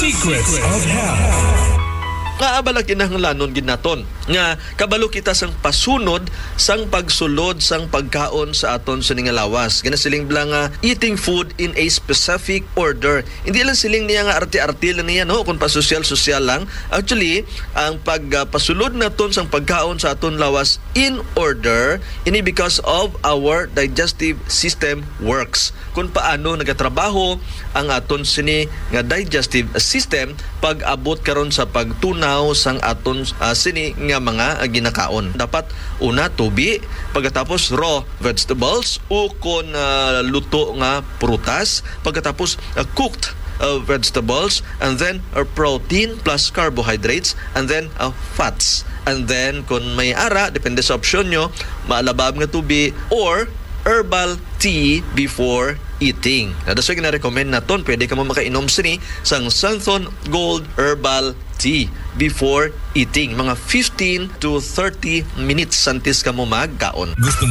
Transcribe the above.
Secrets of Health. Nga abala kinahanglanon ginaton nga kabalo kita sang pasunod sang pagsulod sang pagkaon sa aton sa lawas. Gana siling blang eating food in a specific order. Hindi lang siling niya nga arti-arti lang niya no kung pasosyal-sosyal lang. Actually, ang pagpasulod naton sang pagkaon sa aton lawas in order ini because of our digestive system works. Kung paano nagatrabaho ang aton sini nga digestive system pag abot karon sa pagtunaw sang aton sini nga mga ginakaon. Dapat una tubi, pagkatapos raw vegetables o kon luto nga prutas, pagkatapos cooked vegetables, and then protein plus carbohydrates, and then fats. And then kung may ara, depende sa opsyon nyo, maalabab nga tubi or herbal tea before eating. That's why gina-recommend naton, pwede ka mo makainom sini sang Santhon Gold Herbal Tea before eating. Mga 15 to 30 minutes santis ka mo magkaon. Gusto